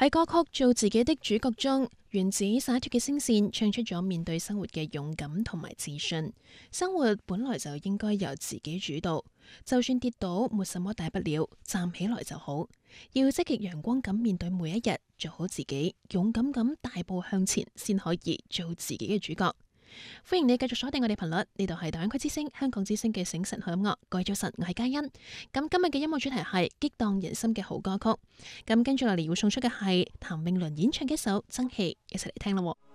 喺歌曲《做自己的主角》中，原子灑脫嘅聲線唱出咗面對生活嘅勇敢同埋自信。生活本來就應該由自己主導，就算跌倒，沒什麼大不了，站起來就好。要積極陽光咁面對每一日，做好自己，勇敢咁大步向前，先可以做自己嘅主角。歡迎你繼續鎖定我哋頻率，呢度係大灣區之聲香港之聲嘅醒神好音樂。各位早晨，我係嘉欣。咁今日嘅音樂主題係激盪人心嘅好歌曲。咁跟住落嚟要送出嘅係譚詠麟演唱嘅一首《爭氣》，一齊嚟聽啦。